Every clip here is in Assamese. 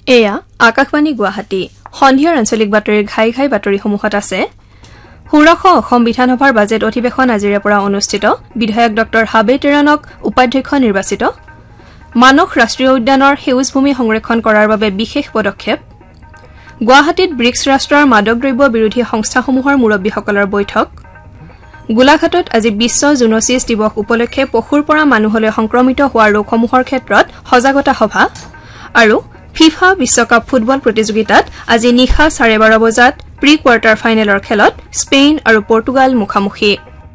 এয়া আকাশবাণী গুৱাহাটী সন্ধিয়াৰ আঞ্চলিক বাতৰিৰ ঘাই ঘাই বাতৰিসমূহত আছে ষোড়শ অসম বিধানসভাৰ বাজেট অধিৱেশন আজিৰে পৰা অনুষ্ঠিত বিধায়ক ডক্টৰ হাবে তেৰানক উপাধ্যক্ষ নিৰ্বাচিত মানস ৰাষ্ট্ৰীয় উদ্যানৰ সেউজ ভূমি সংৰক্ষণ কৰাৰ বাবে বিশেষ পদক্ষেপ গুৱাহাটীত ব্ৰিক্স ৰাষ্ট্ৰৰ মাদক দ্ৰব্য বিৰোধী সংস্থাসমূহৰ মুৰব্বীসকলৰ বৈঠক গোলাঘাটত আজি বিশ্ব জুন'চিছ দিৱস উপলক্ষে পশুৰ পৰা মানুহলৈ সংক্ৰমিত হোৱা ৰোগসমূহৰ ক্ষেত্ৰত সজাগতা সভা আৰু ফিফা বিশ্বকাপ ফুটবল প্ৰতিযোগিতাত আজি নিশা 12:30 বজাত প্ৰি কোৱাৰ্টাৰ ফাইনেলৰ খেলত স্পেইন আৰু পৰ্তুগাল মুখামুখি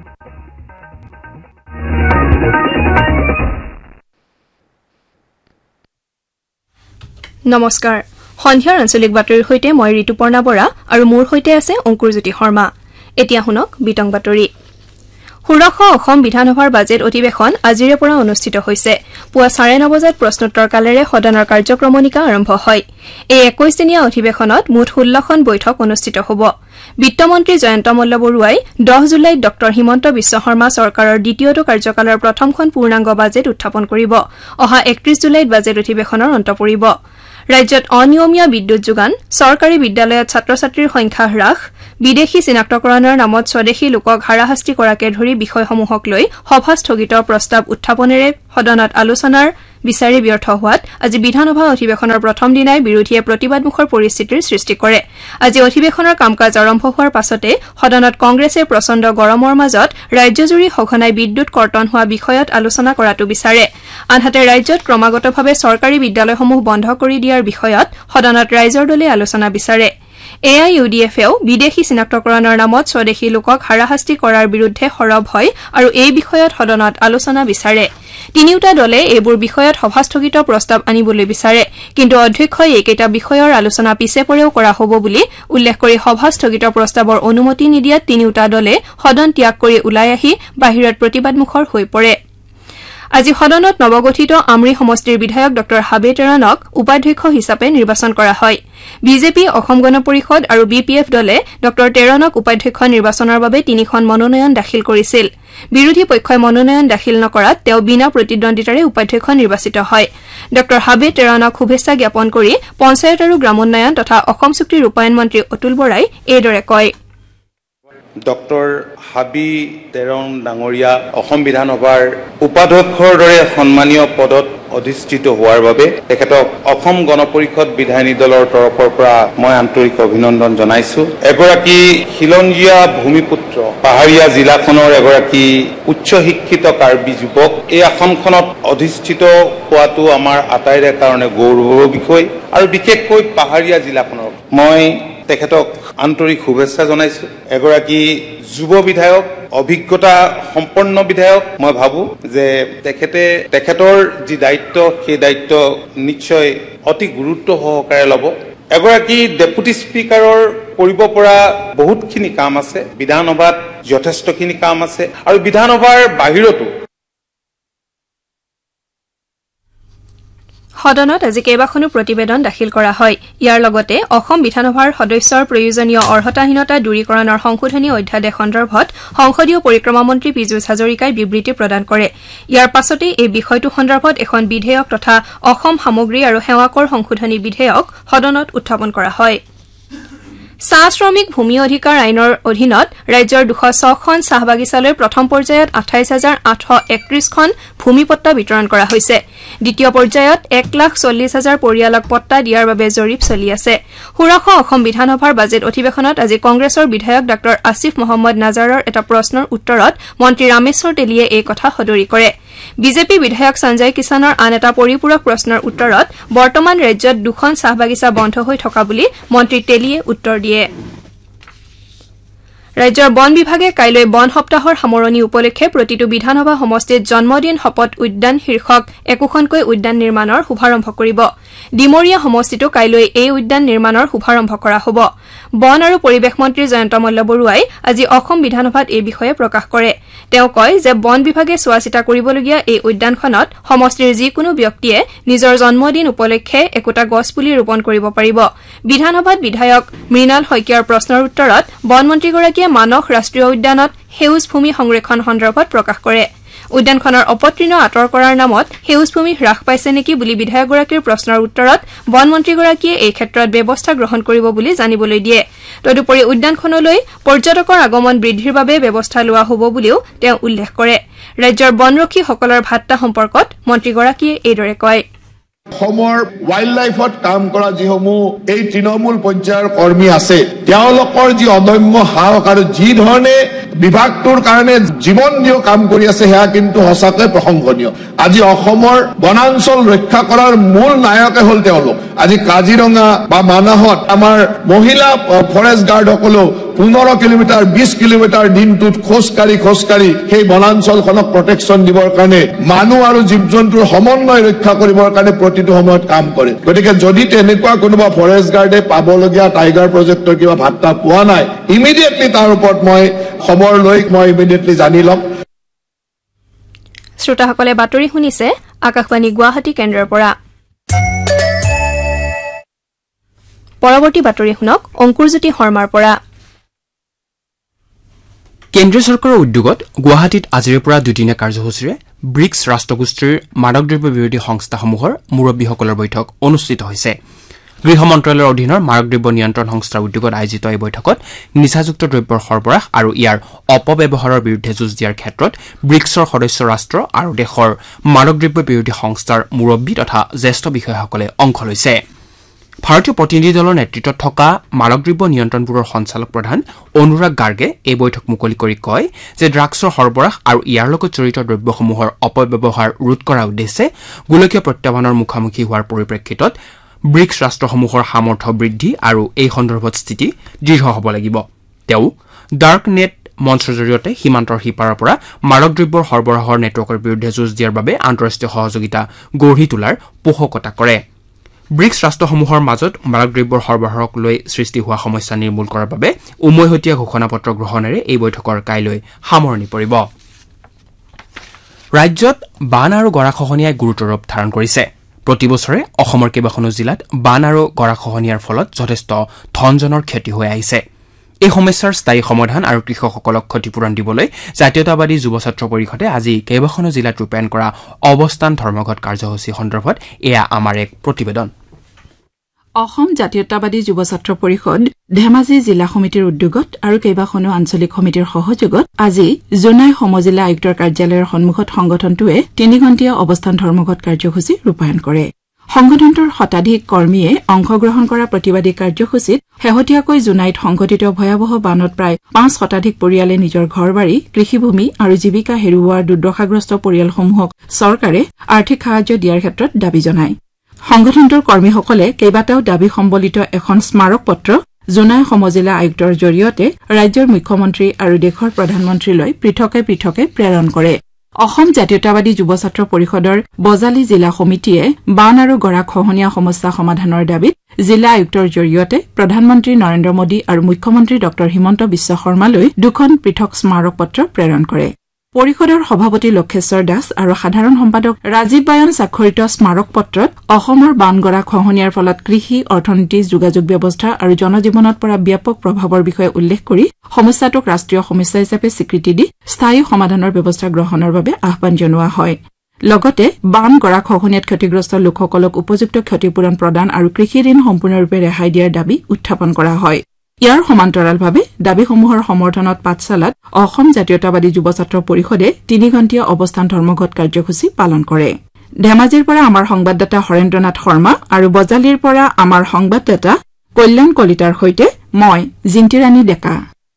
নমস্কাৰ সন্ধিয়াৰ আঞ্চলিক বাতৰিৰ সৈতে মই ঋতুপৰ্ণা বৰা আৰু মোৰ সৈতে আছে অংকুৰজ্যোতি শৰ্মা এতিয়া শুনক বিতং বাতৰি ষোড়শ অসম বিধানসভাৰ বাজেট অধিৱেশন আজিৰে পৰা অনুষ্ঠিত হৈছে পুৱা 9:30 বজাত প্ৰশ্নোত্তৰ কালেৰে সদনৰ কাৰ্যক্ৰমণিকা আৰম্ভ হয় এই 21 দিনীয়া অধিৱেশনত মুঠ 16খন বৈঠক অনুষ্ঠিত হ'ব বিত্তমন্ত্ৰী জয়ন্ত মল্ল বৰুৱাই 10 জুলাইত ডক্টৰ হিমন্ত বিশ্ব শৰ্মা চৰকাৰৰ দ্বিতীয়টো কাৰ্যকালৰ প্ৰথমখন পূৰ্ণাংগ বাজেট উত্থাপন কৰিব অহা 31 জুলাইত বাজেট অধিৱেশনৰ অন্ত পৰিব ৰাজ্যত অনিয়মীয়া বিদ্যুৎ যোগান চৰকাৰী বিদ্যালয়ত ছাত্ৰ-ছাত্ৰীৰ সংখ্যা হ্ৰাস বিদেশী চিনাক্তকৰণৰ নামত স্বদেশী লোকক হাৰাশাস্তি কৰাকে ধৰি বিষয়সমূহক লৈ সভা স্থগিতৰ প্ৰস্তাৱ উত্থাপনেৰে সদনত আলোচনাৰ বিচাৰি ব্যৰ্থ হোৱাত আজি বিধানসভা অধিৱেশনৰ প্ৰথম দিনাই বিৰোধীয়ে প্ৰতিবাদমুখৰ পৰিস্থিতিৰ সৃষ্টি কৰে আজি অধিৱেশনৰ কাম-কাজ আৰম্ভ হোৱাৰ পাছতে সদনত কংগ্ৰেছে প্ৰচণ্ড গৰমৰ মাজত ৰাজ্যজুৰি সঘনাই বিদ্যুৎ কৰ্তন হোৱা বিষয়ত আলোচনা কৰাটো বিচাৰে আনহাতে ৰাজ্যত ক্ৰমাগতভাৱে চৰকাৰী বিদ্যালয়সমূহ বন্ধ কৰি দিয়াৰ বিষয়ত সদনত ৰাইজৰ দলে আলোচনা বিচাৰে AIUDFেও বিদেশী চিনাক্তকৰণৰ নামত স্বদেশী লোকক হাৰাশাস্তি কৰাৰ বিৰুদ্ধে সৰব হয় আৰু এই বিষয়ত সদনত আলোচনা বিচাৰে তিনিওটা দলে এইবোৰ বিষয়ত সভাস্থগিত প্ৰস্তাৱ আনিবলৈ বিচাৰে কিন্তু অধ্যক্ষই এইকেইটা বিষয়ৰ আলোচনা পিছে পৰেও কৰা হ'ব বুলি উল্লেখ কৰি সভাস্থগিত প্ৰস্তাৱৰ অনুমতি নিদিয়াত তিনিওটা দলে সদন ত্যাগ কৰি ওলাই আহি বাহিৰত প্ৰতিবাদমুখৰ হৈ পৰে আজি সদনত নৱগঠিত আমৰি সমষ্টিৰ বিধায়ক ডক্টৰ হাবে তেৰানক উপাধ্যক্ষ হিচাপে নিৰ্বাচন কৰা হয় বিজেপি অসম গণ পৰিষদ আৰু BPF দলে ডক্টৰ তেৰানক উপাধ্যক্ষ নিৰ্বাচনৰ বাবে 3খন মনোনয়ন দাখিল কৰিছিল বিৰোধী পক্ষই মনোনয়ন দাখিল নকৰাত তেওঁ বিনা প্ৰতিদ্বন্দ্বিতাৰে উপাধ্যক্ষ নিৰ্বাচিত হয় ডক্টৰ হাবে তেৰানক শুভেচ্ছা জ্ঞাপন কৰি পঞ্চায়ত আৰু গ্ৰামোন্নয়ন তথা অসম চুক্তি ৰূপায়ণ মন্ত্ৰী অতুল বৰাই এইদৰে কয় ডক্টৰ হাবি তেৰণ ডাঙৰীয়া অসম বিধানসভাৰ উপাধ্যক্ষৰ দৰে সন্মানীয় পদত অধিষ্ঠিত হোৱাৰ বাবে তেখেতক অসম গণ পৰিষদ বিধায়িনী দলৰ তৰফৰ পৰা মই আন্তৰিক অভিনন্দন জনাইছো এগৰাকী খিলঞ্জীয়া ভূমিপুত্ৰ পাহাৰীয়া জিলাখনৰ এগৰাকী উচ্চ শিক্ষিত কাৰ্বি যুৱক এই আসনখনত অধিষ্ঠিত হোৱাটো আমাৰ আটাইৰে কাৰণে গৌৰৱৰ বিষয় আৰু বিশেষকৈ পাহাৰীয়া জিলাখনৰ মই তেখেতক আন্তৰিক শুভেচ্ছা জনাইছো এগৰাকী যুৱ বিধায়ক অভিজ্ঞতা সম্পন্ন বিধায়ক মই ভাবো যে তেখেতৰ যি দায়িত্ব সেই দায়িত্ব নিশ্চয় অতি গুৰুত্ব সহকাৰে ল'ব এগৰাকী ডেপুটি স্পিকাৰৰ কৰিব পৰা বহুতখিনি কাম আছে বিধানসভাত যথেষ্টখিনি কাম আছে আৰু বিধানসভাৰ বাহিৰতো সদনত আজি কেইবাখনো প্ৰতিবেদন দাখিল কৰা হয় ইয়াৰ লগতে অসম বিধানসভাৰ সদস্যৰ প্ৰয়োজনীয় অৰ্হতাহীনতা দূৰীকৰণৰ সংশোধনী অধ্যাদেশ সন্দৰ্ভত সংসদীয় পৰিক্ৰমা মন্ত্ৰী পীযুষ হাজৰিকাই বিবৃতি প্ৰদান কৰে ইয়াৰ পাছতে এই বিষয়টো সন্দৰ্ভত এখন বিধেয়ক তথা অসম সামগ্ৰী আৰু সেৱাকৰ সংশোধনী বিধেয়ক সদনত উত্থাপন কৰা হয় চাহ শ্ৰমিক ভূমি অধিকাৰ আইনৰ অধীনত ৰাজ্যৰ 206খন চাহ বাগিচালৈ প্ৰথম পৰ্যায়ত 28,831খন ভূমি পট্টা বিতৰণ কৰা হৈছে দ্বিতীয় পৰ্যায়ত 1,40,000 পৰিয়ালক পট্টা দিয়াৰ বাবে জৰীপ চলি আছে ষোড়শ অসম বিধানসভাৰ বাজেট অধিৱেশনত আজি কংগ্ৰেছৰ বিধায়ক ডক্টৰ আসিফ মহম্মদ নাজাৰৰ এটা প্ৰশ্নৰ উত্তৰত মন্ত্ৰী ৰামেশ্বৰ তেলীয়ে এই কথা সদৰি কৰে বিজেপি বিধায়ক সঞ্জয় কিষাণৰ আন এটা পৰিপূৰক প্ৰশ্নৰ উত্তৰত বৰ্তমান ৰাজ্যত 2খন চাহ বাগিচা বন্ধ হৈ থকা বুলি মন্ত্ৰী তেলীয়ে উত্তৰ দিয়ে ৰাজ্যৰ বন বিভাগে কাইলৈ বন সপ্তাহৰ সামৰণি উপলক্ষে প্ৰতিটো বিধানসভা সমষ্টিত জন্মদিন শপত উদ্যান শীৰ্ষক একোখনকৈ উদ্যান নিৰ্মাণৰ শুভাৰম্ভ কৰিব ডিমৰীয়া সমষ্টিটো কাইলৈ এই উদ্যান নিৰ্মাণৰ শুভাৰম্ভ কৰা হ'ব বন আৰু পৰিৱেশ মন্ত্ৰী জয়ন্ত মল্ল বৰুৱাই আজি অসম বিধানসভাত এই বিষয়ে প্ৰকাশ কৰে তেওঁ কয় যে বন বিভাগে চোৱাচিতা কৰিবলগীয়া এই উদ্যানখনত সমষ্টিৰ যিকোনো ব্যক্তিয়ে নিজৰ জন্মদিন উপলক্ষে একোটা গছপুলি ৰোপণ কৰিব পাৰিব বিধানসভাত বিধায়ক মৃণাল শইকীয়াৰ প্ৰশ্নৰ উত্তৰত বন মন্ত্ৰীগৰাকীয়ে মানস ৰাষ্ট্ৰীয় উদ্যানত সেউজ ভূমি সংৰক্ষণ সন্দৰ্ভত প্ৰকাশ কৰে উদ্যানখনৰ অপতৃণ আঁতৰ কৰাৰ নামত সেউজ ভূমি হ্ৰাস পাইছে নেকি বুলি বিধায়কগৰাকীৰ প্ৰশ্নৰ উত্তৰত বন মন্ত্ৰীগৰাকীয়ে এই ক্ষেত্ৰত ব্যৱস্থা গ্ৰহণ কৰিব বুলি জানিবলৈ দিয়ে তদুপৰি উদ্যানখনলৈ পৰ্যটকৰ আগমন বৃদ্ধিৰ বাবে ব্যৱস্থা লোৱা হ'ব বুলিও তেওঁ উল্লেখ কৰে ৰাজ্যৰ বনৰক্ষীসকলৰ ভাত্তা সম্পৰ্কত মন্ত্ৰীগৰাকীয়ে এইদৰে কয় অসমৰ ৱাইল্ড লাইফত কাম কৰা যিসমূহ এই তৃণমূল পৰ্যায়ৰ কৰ্মী আছে তেওঁলোকৰ যি অদম্য সাহস আৰু যি ধৰণে বিভাগটোৰ কাৰণে জীৱন দিও কাম কৰি আছে সেয়া কিন্তু সঁচাকৈ প্ৰশংসনীয় আজি অসমৰ বনাঞ্চল ৰক্ষা কৰাৰ মূল নায়কে হ'ল তেওঁলোক আজি কাজিৰঙা বা মানাহত আমাৰ মহিলা ফৰেষ্ট গাৰ্ডসকলেও 15 কিলোমিটাৰ 20 কিলোমিটাৰ দিনটোত খোজকাঢ়ি সেই বনাঞ্চলখনক প্ৰটেকশ্যন দিবৰ কাৰণে মানুহ আৰু জীৱ-জন্তুৰ সমন্বয় ৰক্ষা কৰিবৰ কাৰণে প্ৰতিটো সময়ত কাম কৰে গতিকে যদি তেনেকুৱা কোনোবা ফৰেষ্ট গাৰ্ডে পাবলগীয়া টাইগাৰ প্ৰজেক্টৰ কিবা ভাত্তা পোৱা নাই ইমিডিয়েটলি তাৰ ওপৰত মই খবৰ লৈ মই ইমিডিয়েটলি জানি লম শ্ৰোতাসকলে বাতৰি শুনিছে আকাশবাণী গুৱাহাটী কেন্দ্ৰৰ পৰা পৰৱৰ্তী বাতৰি শুনক অংকুৰজ্যোতি শৰ্মাৰ পৰা কেন্দ্ৰীয় চৰকাৰৰ উদ্যোগত গুৱাহাটীত আজিৰে পৰা দুদিনীয়া কাৰ্যসূচীৰে ব্ৰিক্স ৰাষ্ট্ৰগোষ্ঠীৰ মাদকদ্ৰব্য বিৰোধী সংস্থাসমূহৰ মুৰব্বীসকলৰ বৈঠক অনুষ্ঠিত হৈছে গৃহ মন্ত্ৰালয়ৰ অধীনৰ মাদকদ্ৰব্য নিয়ন্ত্ৰণ সংস্থাৰ উদ্যোগত আয়োজিত এই বৈঠকত নিচাযুক্ত দ্ৰব্যৰ সৰবৰাহ আৰু ইয়াৰ অপব্যৱহাৰৰ বিৰুদ্ধে যুঁজ দিয়াৰ ক্ষেত্ৰত ব্ৰিক্সৰ সদস্য ৰাষ্ট্ৰ আৰু দেশৰ মাদকদ্ৰব্য বিৰোধী সংস্থাৰ মুৰব্বী তথা জ্যেষ্ঠ বিষয়াসকলে অংশ লৈছে ভাৰতীয় প্ৰতিনিধি দলৰ নেতৃত্বত থকা মাদকদ্ৰব্য নিয়ন্ত্ৰণ ব্যুৰৰ সঞ্চালক প্ৰধান অনুৰাগ গাৰ্গে এই বৈঠক মুকলি কৰি কয় যে ড্ৰাগছৰ সৰবৰাহ আৰু ইয়াৰ লগত জড়িত দ্ৰব্যসমূহৰ অপব্যৱহাৰ ৰোধ কৰাৰ উদ্দেশ্যে গোলকীয় প্ৰত্যাহ্বানৰ মুখামুখি হোৱাৰ পৰিপ্ৰেক্ষিতত ব্ৰিক্স ৰাষ্ট্ৰসমূহৰ সামৰ্থ্য বৃদ্ধি আৰু এই সন্দৰ্ভত স্থিতি দৃঢ় হ'ব লাগিব তেওঁ ডাৰ্ক নেট মঞ্চৰ জৰিয়তে সীমান্তৰ সিপাৰৰ পৰা মাদকদ্ৰব্যৰ সৰবৰাহৰ নেটৱৰ্কৰ বিৰুদ্ধে যুঁজ দিয়াৰ বাবে আন্তঃৰাষ্ট্ৰীয় সহযোগিতা গঢ়ি তোলাৰ পোষকতা কৰে ব্ৰিক্স ৰাষ্ট্ৰসমূহৰ মাজত মাদকদ্ৰব্যৰ সৰবৰাহক লৈ সৃষ্টি হোৱা সমস্যা নিৰ্মূল কৰাৰ বাবে উমৈহতীয়া ঘোষণাপত্ৰ গ্ৰহণেৰে এই বৈঠকৰ কাইলৈ সামৰণি পৰিব ৰাজ্যত বান আৰু গৰাখহনীয়াই গুৰুতৰ ৰূপ ধাৰণ কৰিছে প্ৰতি বছৰে অসমৰ কেইবাখনো জিলাত বান আৰু গৰাখহনীয়াৰ ফলত যথেষ্ট ধনজনৰ ক্ষতি হৈ আহিছে এই সমস্যাৰ স্থায়ী সমাধান আৰু কৃষকসকলক ক্ষতিপূৰণ দিবলৈ জাতীয়তাবাদী যুৱ ছাত্ৰ পৰিষদে আজি কেইবাখনো জিলাত ৰূপায়ণ কৰা অৱস্থান ধৰ্মঘট কাৰ্যসূচী সন্দৰ্ভত এয়া আমাৰ এক প্ৰতিবেদন অসম জাতীয়তাবাদী যুৱ ছাত্ৰ পৰিষদ ধেমাজি জিলা সমিতিৰ উদ্যোগত আৰু কেইবাখনো আঞ্চলিক সমিতিৰ সহযোগত আজি জোনাই সমজিলা আয়ুক্তৰ কাৰ্যালয়ৰ সন্মুখত সংগঠনটোৱে 3 ঘণ্টীয়া অৱস্থান ধৰ্মঘট কাৰ্যসূচী ৰূপায়ণ কৰে সংগঠনটোৰ শতাধিক কৰ্মীয়ে অংশগ্ৰহণ কৰা প্ৰতিবাদী কাৰ্যসূচীত শেহতীয়াকৈ জোনাইত সংঘটিত ভয়াৱহ বানত প্ৰায় 5 শতাধিক পৰিয়ালে নিজৰ ঘৰবাৰী কৃষিভূমি আৰু জীৱিকা হেৰুওৱাৰ দুৰ্দশাগ্ৰস্ত পৰিয়ালসমূহক চৰকাৰে আৰ্থিক সাহায্য দিয়াৰ ক্ষেত্ৰত দাবী জনায় সংগঠনটোৰ কৰ্মীসকলে কেইবাটাও দাবী সম্বলিত এখন স্মাৰক পত্ৰ জোনাই সমজিলা আয়ুক্তৰ জৰিয়তে ৰাজ্যৰ মুখ্যমন্ত্ৰী আৰু দেশৰ প্ৰধানমন্ত্ৰীলৈ পৃথকে প্ৰেৰণ কৰে অসম জাতীয়তাবাদী যুৱ ছাত্ৰ পৰিষদৰ বজালী জিলা সমিতিয়ে বান আৰু গৰাখহনীয়া সমস্যা সমাধানৰ দাবীত জিলা আয়ুক্তৰ জৰিয়তে প্ৰধানমন্ত্ৰী নৰেন্দ্ৰ মোদী আৰু মুখ্যমন্ত্ৰী ডক্টৰ হিমন্ত বিশ্ব শৰ্মালৈ দুখন পৃথক স্মাৰক পত্ৰ প্ৰেৰণ কৰে পৰিষদৰ সভাপতি লক্ষেশ্বৰ দাস আৰু সাধাৰণ সম্পাদক ৰাজীৱ বায়ন স্বাক্ষৰিত স্মাৰক পত্ৰত অসমৰ বান গৰাখহনীয়াৰ ফলত কৃষি অৰ্থনীতি যোগাযোগ ব্যৱস্থা আৰু জনজীৱনত পৰা ব্যাপক প্ৰভাৱৰ বিষয়ে উল্লেখ কৰি সমস্যাটোক ৰাষ্ট্ৰীয় সমস্যা হিচাপে স্বীকৃতি দি স্থায়ী সমাধানৰ ব্যৱস্থা গ্ৰহণৰ বাবে আহ্বান জনোৱা হয় লগতে বান গৰাখহনীয়াত ক্ষতিগ্ৰস্ত লোকসকলক উপযুক্ত ক্ষতিপূৰণ প্ৰদান আৰু কৃষি ঋণ সম্পূৰ্ণৰূপে ৰেহাই দিয়াৰ দাবী উত্থাপন কৰা হয় ইয়াৰ সমান্তৰালভাৱে দাবীসমূহৰ সমৰ্থনত পাঠশালাত অসম জাতীয়তাবাদী যুৱ ছাত্ৰ পৰিষদে 3 ঘণ্টীয়া অৱস্থান ধৰ্মঘট কাৰ্যসূচী পালন কৰে ধেমাজিৰ পৰা আমাৰ সংবাদদাতা হৰেন্দ্ৰনাথ শৰ্মা আৰু বজালীৰ পৰা আমাৰ সংবাদদাতা কল্যাণ কলিতাৰ সৈতে মই জিন্তিৰাণী ডেকা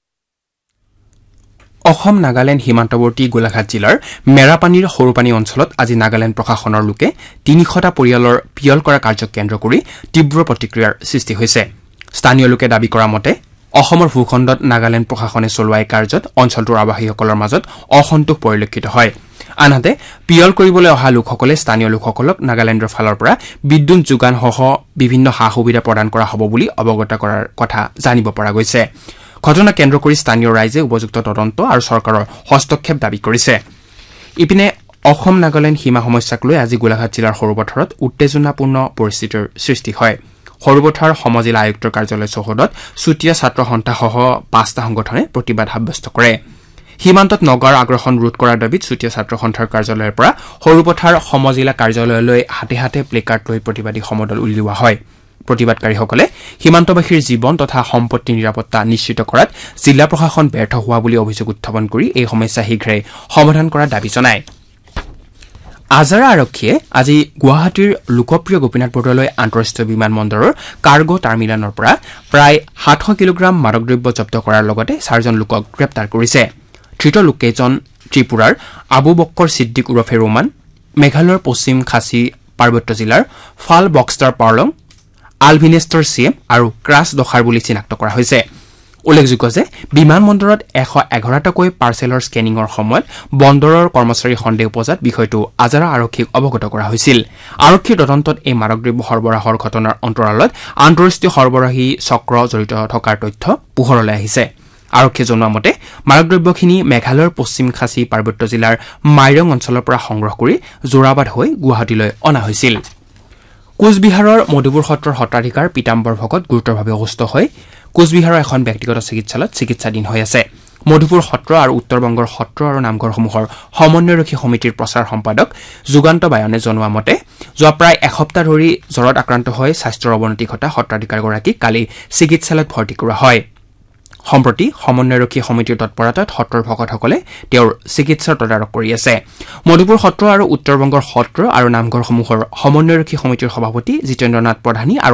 অসম নাগালেণ্ড সীমান্তৱৰ্তী গোলাঘাট জিলাৰ মেৰাপানীৰ সৰুপানী অঞ্চলত আজি নাগালেণ্ড প্ৰশাসনৰ লোকে 300টা পৰিয়ালৰ পিয়ল কৰা কাৰ্যক কেন্দ্ৰ কৰি তীব্ৰ প্ৰতিক্ৰিয়াৰ সৃষ্টি হৈছে স্থানীয় লোকে দাবী কৰা মতে অসমৰ ভূখণ্ডত নাগালেণ্ড প্ৰশাসনে চলোৱা এই কাৰ্যত অঞ্চলটোৰ আৱাসীসকলৰ মাজত অসন্তোষ পৰিলক্ষিত হয় আনহাতে পিয়ল কৰিবলৈ অহা লোকসকলে স্থানীয় লোকসকলক নাগালেণ্ডৰ ফালৰ পৰা বিদ্যুৎ যোগানসহ বিভিন্ন সা সুবিধা প্ৰদান কৰা হ'ব বুলি অৱগত কৰাৰ কথা জানিব পৰা গৈছে ঘটনা কেন্দ্ৰ কৰি স্থানীয় ৰাইজে উপযুক্ত তদন্ত আৰু চৰকাৰৰ হস্তক্ষেপ দাবী কৰিছে ইপিনে অসম নাগালেণ্ড সীমা সমস্যাক লৈ আজি গোলাঘাট জিলাৰ সৰুপথাৰত উত্তেজনাপূৰ্ণ পৰিস্থিতিৰ সৃষ্টি হয় সৰুপথাৰ সমজিলা আয়ুক্তৰ কাৰ্যালয় চৌহদত চুতীয়া ছাত্ৰ সন্থাসহ 5টা সংগঠনে প্ৰতিবাদ সাব্যস্ত কৰে সীমান্তত নগাঁৱৰ আগ্ৰাসন ৰোধ কৰাৰ দাবীত চুতীয়া ছাত্ৰ সন্থাৰ কাৰ্যালয়ৰ পৰা সৰুপথাৰ সমজিলা কাৰ্যালয়লৈ হাতে হাতে প্লেকাৰ্ড লৈ প্ৰতিবাদী সমদল উলিওৱা হয় প্ৰতিবাদকাৰীসকলে সীমান্তবাসীৰ জীৱন তথা সম্পত্তিৰ নিৰাপত্তা নিশ্চিত কৰাত জিলা প্ৰশাসন ব্যৰ্থ হোৱা বুলি অভিযোগ উত্থাপন কৰি এই সমস্যা শীঘ্ৰে সমাধান কৰাৰ দাবী জনায় আজাৰা আৰক্ষীয়ে আজি গুৱাহাটীৰ লোকপ্ৰিয় গোপীনাথ বৰদলৈ আন্তঃৰাষ্ট্ৰীয় বিমানবন্দৰৰ কাৰ্গো টাৰ্মিনেলৰ পৰা প্ৰায় 700 কিলোগ্ৰাম মাদকদ্ৰব্য জব্দ কৰাৰ লগতে 4জন লোকক গ্ৰেপ্তাৰ কৰিছে ধৃত লোককেইজন ত্ৰিপুৰাৰ আবু বক্কৰ সিদ্দিক উৰফে ৰোমান মেঘালয়ৰ পশ্চিম খাচী পাৰ্বত্য জিলাৰ ফাল বক্সটাৰ পাৰ্লং আলভিনেষ্টৰ চিএম আৰু ক্ৰাছ দখাৰ বুলি চিনাক্ত কৰা হৈছে উল্লেখযোগ্য যে বিমানবন্দৰত 111টাকৈ পাৰ্চেলৰ স্কেনিঙৰ সময়ত বন্দৰৰ কৰ্মচাৰীৰ সন্দেহ উপজাত বিষয়টো আজাৰা আৰক্ষীক অৱগত কৰা হৈছিল আৰক্ষীৰ তদন্তত এই মাদকদ্ৰব্য সৰবৰাহৰ ঘটনাৰ অন্তৰালত আন্তঃৰাষ্ট্ৰীয় সৰবৰাহী চক্ৰ জড়িত থকাৰ তথ্য পোহৰলৈ আহিছে আৰক্ষীয়ে জনোৱা মতে মাদকদ্ৰব্যখিনি মেঘালয়ৰ পশ্চিম খাচী পাৰ্বত্য জিলাৰ মাইৰং অঞ্চলৰ পৰা সংগ্ৰহ কৰি জোৰাবাদ হৈ গুৱাহাটীলৈ অনা হৈছিল কোচবিহাৰৰ মধুপুৰ সত্ৰৰ সত্ৰাধিকাৰ পিতাম্বৰ ভকত গুৰুতৰভাৱে অসুস্থ হৈ কোচবিহাৰৰ এখন ব্যক্তিগত চিকিৎসালয়ত চিকিৎসাধীন হৈ আছে মধুপুৰ সত্ৰ আৰু উত্তৰবংগৰ সত্ৰ আৰু নামঘৰসমূহৰ সমন্বয়ৰক্ষী সমিতিৰ প্ৰচাৰ সম্পাদক যুগান্ত বায়নে জনোৱা মতে যোৱা প্ৰায় এসপ্তাহ ধৰি জ্বৰত আক্ৰান্ত হৈ স্বাস্থ্যৰ অৱনতি ঘটা সত্ৰাধিকাৰগৰাকীক কালি চিকিৎসালয়ত ভৰ্তি কৰা হয় সম্প্ৰতি সমন্বয়ৰক্ষী সমিতিৰ তৎপৰতাত সত্ৰৰ ভকতসকলে তেওঁৰ চিকিৎসাৰ তদাৰক কৰি আছে মধুপুৰ সত্ৰ আৰু উত্তৰবংগৰ সত্ৰ আৰু নামঘৰসমূহৰ সমন্বয়ৰক্ষী সমিতিৰ সভাপতি জিতেন্দ্ৰনাথ প্ৰধানী আৰু